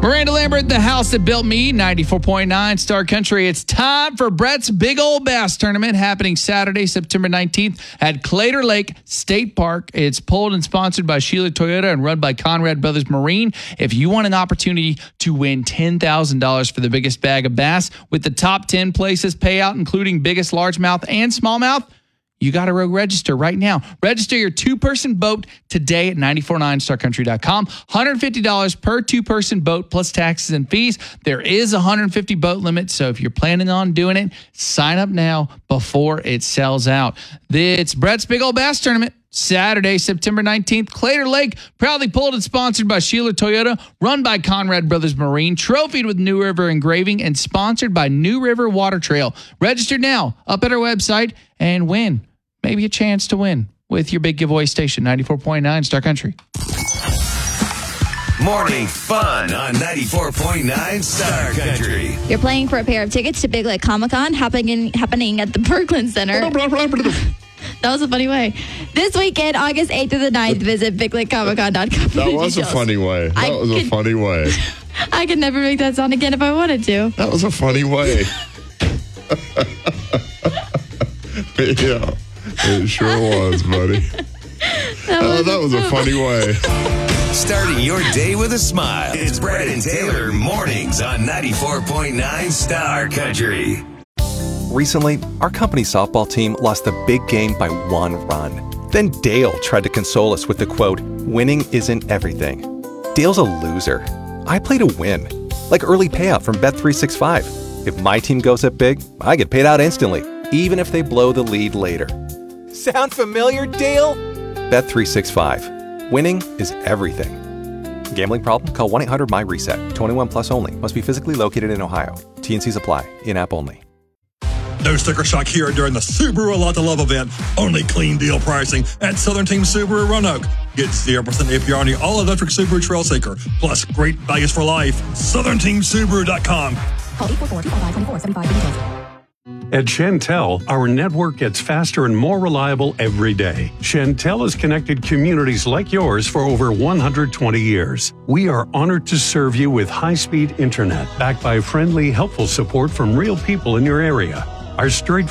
Miranda Lambert, the house that built me, 94.9 Star Country. It's time for Brett's Big Old Bass Tournament happening Saturday, September 19th at Claytor Lake State Park. It's pulled and sponsored by Sheila Toyota and run by Conrad Brothers Marine. If you want an opportunity to win $10,000 for the biggest bag of bass with the top 10 places payout, including biggest largemouth and smallmouth, you got to register right now. Register your two-person boat today at 949starcountry.com. $150 per two-person boat plus taxes and fees. There is a 150 boat limit, so if you're planning on doing it, sign up now before it sells out. It's Brett's Big Old Bass Tournament, Saturday, September 19th. Claytor Lake, proudly pulled and sponsored by Sheila Toyota, run by Conrad Brothers Marine, trophied with New River Engraving, and sponsored by New River Water Trail. Register now up at our website and win. Maybe a chance to win with your big giveaway station, 94.9 Star Country. Morning fun on 94.9 Star Country. You're playing for a pair of tickets to Big Lake Comic-Con happening at the Berglund Center. That was a funny way. This weekend, August 8th to the 9th, visit biglakecomiccon.com. That was a funny way. That was a funny way. I could never make that sound again if I wanted to. That was a funny way. Yeah. It sure was, buddy. That was a funny way. Starting your day with a smile. It's Brett and Taylor mornings on 94.9 Star Country. Recently, our company softball team lost the big game by 1 run. Then Dale tried to console us with the quote, "Winning isn't everything." Dale's a loser. I play to win. Like early payout from Bet365. If my team goes up big, I get paid out instantly, even if they blow the lead later. Sound familiar, Dale? Bet365. Winning is everything. Gambling problem? Call 1-800-MY-RESET. 21 plus only. Must be physically located in Ohio. T&Cs apply. In-app only. No sticker shock here during the Subaru A Lot to Love event. Only clean deal pricing at Southern Team Subaru Roanoke. Get 0% APR on the all-electric Subaru Trailseeker. Plus great values for life. SouthernTeamSubaru.com. Call 844-255-2475. At Chantel, our network gets faster and more reliable every day. Chantel has connected communities like yours for over 120 years. We are honored to serve you with high-speed internet, backed by friendly, helpful support from real people in your area. Our straight